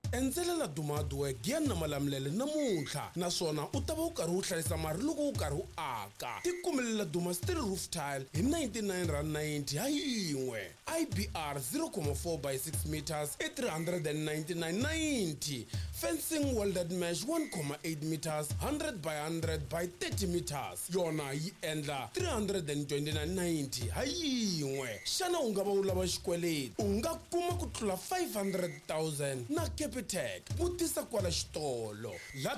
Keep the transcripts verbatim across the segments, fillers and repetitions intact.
endzelela Dumadwe giya na Malamulele namuntlha naswona u ta va u karhi u hlayisa mari loko u karhi u aka. Tikumelela Duma steel roof tile hi ninety-nine rand ninety ha yin'we. I B R zero point four by six meters i three hundred ninety-nine ninety. Fencing welded mesh one point eight meters one hundred by one hundred by thirty meters yona yi endla three hundred twenty-nine ninety ha yin'we. Xana u nga va u lava xikweleti u nga kuma ku tlula five hundred thousand na Capitec. Vutisa kwala xitolo. La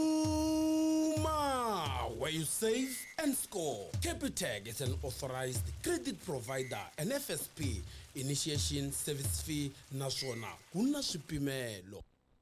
Duma, where you save and score. Capitec is an authorized credit provider and F S P. Initiation service fee naswona kuna swipimelo.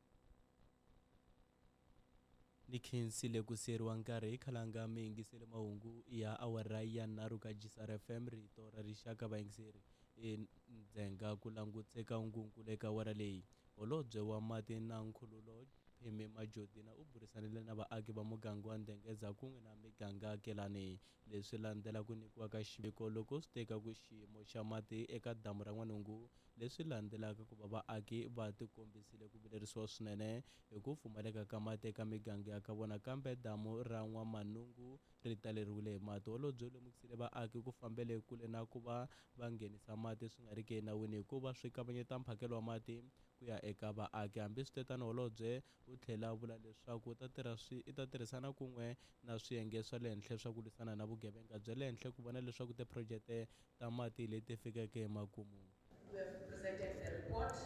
Nikhensile ku seriwa nkarhi hi khalanga mi yingisele mahungu ya awara ya nharhu ka G S R F M rito ra rixaka vayingiseri endzhenga ku langutseka ungunkulu eka awara leyi. Holobye wa mati na nkhululo Pheme Majodina u burisanile na vaaki va muganga wa Ndengeza kun'we na miganga kelani. Leswi landzela ku nyikiwa ka xiviko loko swi teka ku xiyimo xa mati eka damu ra N'wanungu. Leswi landzelaka ku va vaaki va tikombisile ku vilerisiwa swinene hi ku pfumaleka ka mati eka miganga ya ka vona, kambe damu ra N'wamanungu ri taleriwile hi mati. Holobye u lemukisile vaaki ku fambele kule na ku va va nghenisa mati swi nga ri ki enawini hikuva swi kavanyeta mphakelo wa mati ku ya eka vaaki. Hambiswiritano holobye u tlhela vula leswaku u ta tirha swi i ta tirhisana kun'we na swiyenge swa le henhla swa ku lwisana na vugevenga bya le henhla ku vona leswaku tiphurojeke ta mati leti fikeke emakumu. We have presented the report.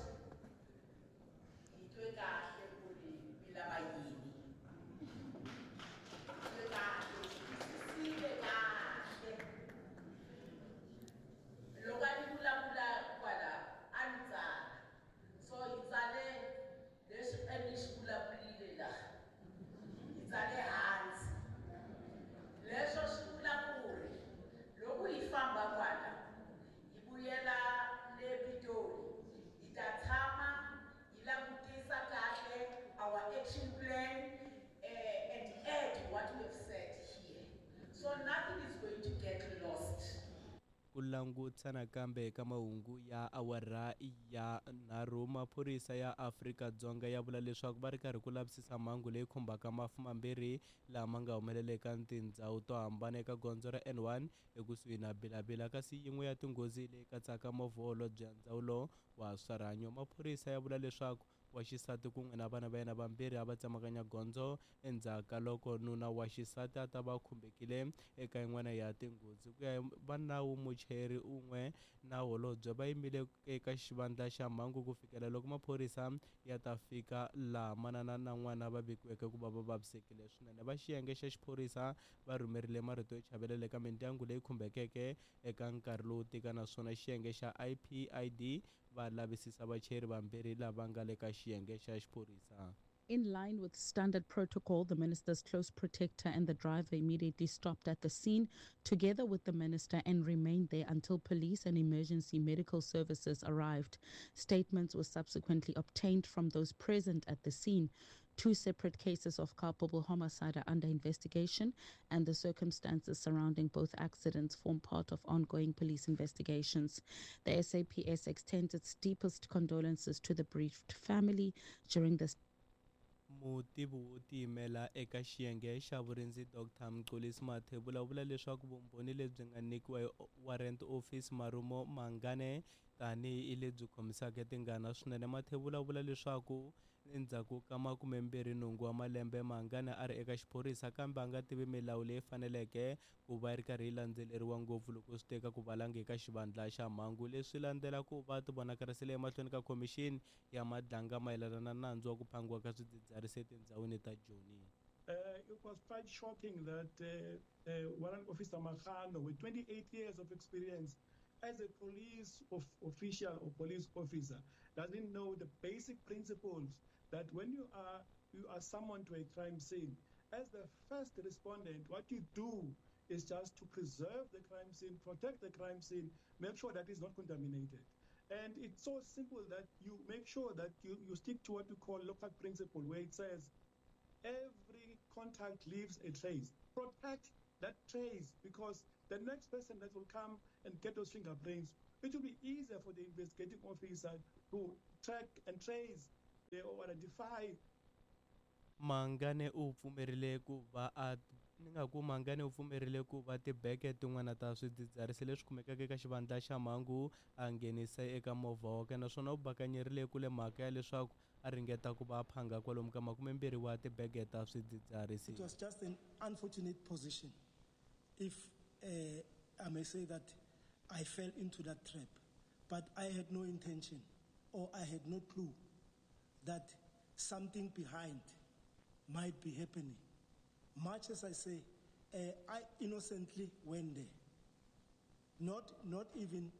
Itwe kahle kuri bila bayini. Itwe kahle, sile kahle. Lokani kula kula kwala anza. So itsale leswi endlixivulavurile la. Itsale hansi. Leswo swi vula ku ri loko hi famba kwala hi vuyela le Pitori hi ta tshama hi langutisa kahle our action plan uh, and add what we have said here. So nothing is going to get lost. Ku langutsana kambe eka mahungu ya awara ya nharhu, maphorisa ya Afrika-Dzonga ya vula leswaku va ri karhi ku lavisisa mhangu leyi khumbaka mafu mambirhi lama nga humelela eka tindhawu to hambana eka gondzo ra N one ekusuhi na Bilabila, kasi yin'we ya tinghozi leyi katsaka movha holobye ya ndzawulo wa swa rihanyo. Maphorisa ya vula leswaku wa xisati kun'we na vana va yena vambirhi a va tsemakanya gondzo endzhaku loko nuna wa xisati a ta va khumbekile eka yin'wana ya tinghozi. Ku ya va nawu muchayeri un'we na holobye va yimile eka xivandla xa mhangu ku fikela loko maphorisa ya ta fika laha manana na n'wana va vekiweke ku va va vavisekile swinene. Va xiyenge xa xiphorisa va rhumerile marito yo chavelela eka mindyangu leyi khumbekeke eka nkarhi lowu tika, naswona xiyenge xa I P I D va lavisisa vachayeri vambirhi lava nga le ka xiyenge xa xiphorisa. In line with standard protocol, the minister's close protector and the driver immediately stopped at the scene together with the minister and remained there until police and emergency medical services arrived. Statements were subsequently obtained from those present at the scene. Two separate cases of culpable homicide are under investigation, and the circumstances surrounding both accidents form part of ongoing police investigations. The S A P S extends its deepest condolences to the bereaved family during this. Mutivi wo tiyimela eka xiyenge xa vurinzi Doctor Mxolisi Mathebula vula leswaku vumbhoni lebyi nga nyikiwa hi warrant office Marumo Mangane tanihi lebyi khomisaka tingana swinene. Mathebula vula leswaku endzhaku ka makumembirhi nhungu wa malembe Mangane a ri eka xiphorisa kambe a nga tivi milawu leyi faneleke ku va ri karhi yi landzeleriwa ngopfu loko swi teka ku valanga eka xivandla xa mhangu. Leswi landzela ku va ti vonakarisile emahlweni ka khomixini ya madlanga mayelana na nandzu wa ku phangiwa ka swidzidziharisi etindhawini ta Joni. Uh, it was quite shocking that uh, uh, Warrant Officer Makhano, with twenty-eight years of experience as a police of official or police officer, doesn't know the basic principles that when you are you are summoned to a crime scene, as the first respondent, what you do is just to preserve the crime scene, protect the crime scene, make sure that it's not contaminated. And it's so simple that you make sure that you, you stick to what we call local principle, where it says every contact leaves a trace. Protect that trace, because the next person that will come and get those fingerprints, it will be easier for the investigating officer to track and trace they or defy. Mangane u pfumerile ku va a ni nga ku Mangane u pfumerile ku va tibeke tin'wana ta swidzidziharisi leswi kumekaka eka xivandla xa mhangu a nghenisa eka movha wa kana naswona u bakanyerile ku le mhaka ya leswaku a ringeta ku va a phanga kwalomu ka makumembirhi wa tibeke ta swidzidziharisi. It was just an unfortunate position, if uh, I may say that I fell into that trap, but I had no intention or I had no clue that something behind might be happening. Much as I say, uh, I innocently went there. Not, not even.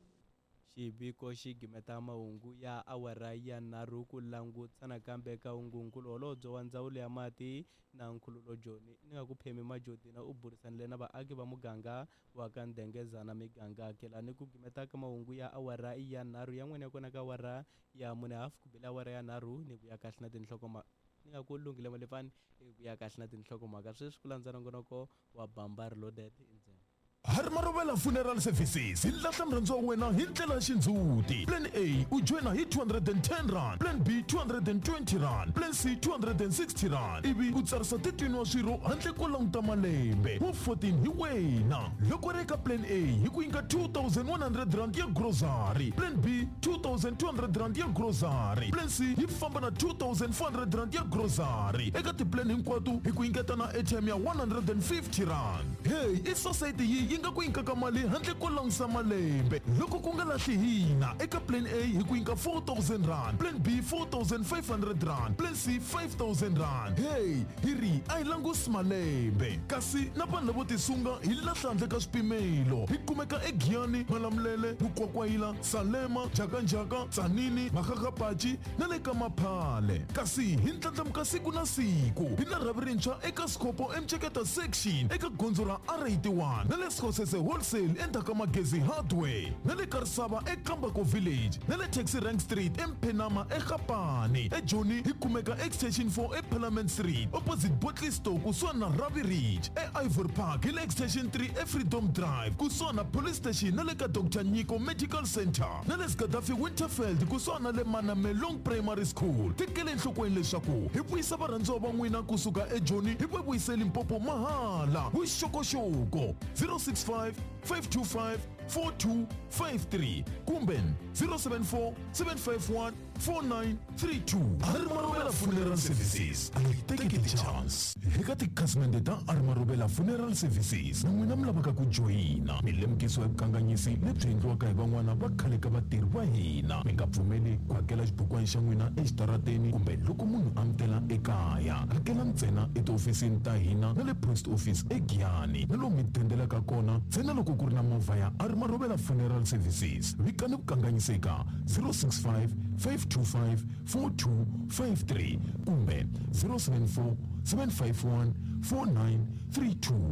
Xiviko xi gimeta mahungu ya awara ya nharhu ku langutsana kambe ka ungungulu holobye wa ndzawulo ya mati na Nkhululo Joni ni nga ku Phemi Majodina u burisanile na vaaki va muganga wa ka Ndengezana miganga kelani ku gimeta ka mahungu ya awara ya nharhu ya n'wena ya kona ka awara ya mune hafu ku bila awara ya nharhu ni vuya kahle na tinhloko ni nga ku lunghile malefani hi vuya kahle na tinhloko mhaka sweswi ku landza nongonoko wa Bamba Reloaded endzeni. Harmarovela Funeral Services hi lahla murhandziwa wa wena hi ndlela ya xindzuti. Plan A u joina hi two hundred ten rand, Plan B two hundred twenty rand, Plan C two hundred sixty rand. Ivi u tsarisa thirteen wa swirho handle ko languta malembe. Wa fourteen hi wena. Loko ri eka Plan A hi ku nyika two thousand one hundred rand ya grocery, Plan B two thousand two hundred rand ya grocery, Plan C hi famba na two thousand four hundred rand ya grocery. Eka tiplan hinkwato hi ku nyiketa na airtime ya one hundred fifty rand. Hey, i society yi yi nga ku nyika ka mali handle ko langusa malembe. Loko ku nga lahli hina eka Plan A hi ku nyika four thousand rand, Plan B four thousand five hundred rand, Plan C five thousand rand. Hey, hi ri a hi langusi malembe kasi na vanhu lavo tisunga hi lahla handle ka swipimelo. Hi kumeka eGiyani, Malamulele, Bukwakwayila, Salema, Jakanjaka, Tsanini, Makakapachi na le ka Maphale. Kasi hi ndlandlamuka siku na siku hi na rhavi rintshwa eka Skopo Mcheketa section eka gondzo ra R eighty-one na le Skhosese Wholesale endzhaku ka Magezi Hardware na le Karisava eKambako Village na le Taxi Rank Street eMphenama eGapani. eJoni hi kumeka extension four eParliament Street opposite Botley Store kusuhana na Ravi Ridge. eIvory Park hi le extension three eFreedom Drive kusuhana na Police Station na le ka Doctor Nyiko Medical Center na le Gaddafi Winterfeld kusuhana na le Manamelong Primary School. Tekele enhlokweni leswaku hi vuyisa varhandziwa va n'wina kusuka eJoni hi va vuyise Limpopo mahala. Vuxokoxoko zero six five five two five four two five three kumbe zero seven four seven five one four nine three two. Harmarovela Funeral Services, take it a chance. Eka tikhasimende ta Harmarovela Funeral Services na n'wina mi lavaka ku joyina milemukisiwa ya vukanganyisi lebyi endliwaka hi van'wana va khale ka vatirhi va hina. Mi nga pfumeli ku hakela xibukwana xa n'wina exitarateni kumbe loko munhu amtela ekaya. Hakela ntsena etiofisini ta hina na le post office eGiyani na lomu mi tendelaka kona ntsena loko ku ri na movha ya Harmarovela Funeral Services. Vikani vukanganyiseka zero six five five two five four two five three kumbe zero seven four seven five one four nine three two.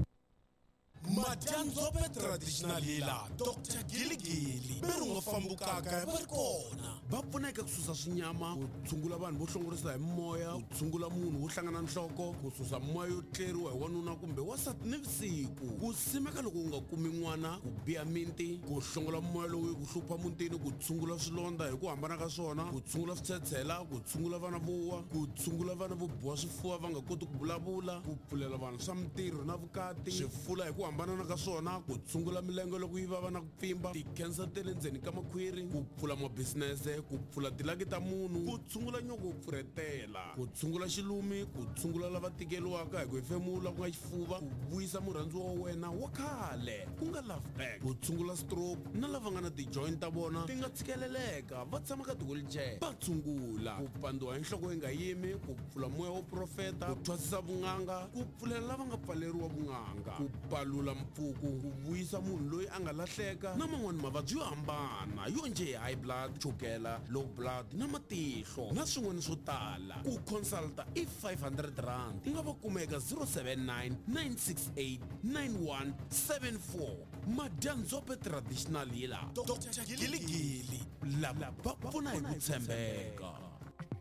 Madyanzope traditional healer Doctor Giligili beru nga fambukaka va ri kona va pfuneka ku susa swinyama ku tshungula vanhu vo hlongorisa hi moya ku tshungula munhu wo hlangana nhloko ku susa moya yo tleriwa hi wanuna kumbe wasati nivusiku ku simeka loko u nga kumi n'wana ku biya miti ku hlongola moya lowu ku hlupha mutini ku tshungula swilondza hi ku hambana ka swona ku tshungula switshetshela ku tshungula vana vo wa ku tshungula vana vo biwa swifuva va nga koti ku vulavula ku pfulela vanhu swa mitirho na vukati swifula hi ku hambana na ka swona ku tshungula milenge loko yi vava na ku pfimba ti-cancer te le ndzeni ka makhwiri ku pfula mabisinese ku pfula tilaki ta munhu ku tshungula nyoko pfuretela ku tshungula xilumi ku tshungula lava tikeliwaka hi ku hefemula ku nga xifuva ku vuyisa murhandziwa wa wena wa khale ku nga love back ku tshungula stroke na lava nga na ti-joint ta vona ti nga tshikeleleka va tshama ka ti-wheelchair va tshungula ku pandiwa hi nhloko yi nga yimi ku pfula moya wo profeta ku thwasisa vun'anga ku pfulela lava nga pfaleriwa vun'anga ku palula mpfuku ku vuyisa munhu loyi a nga lahleka na man'wani mavabyi yo hambana yo nje high blood chukela low blood na matihlo na swin'wana swo tala ku consulta i five hundred rand ku nga va kumeka zero seven nine nine six eight nine one seven four. Madyanzope traditional healer Doctor Giligili lava va pfuna hi ku tshembeka.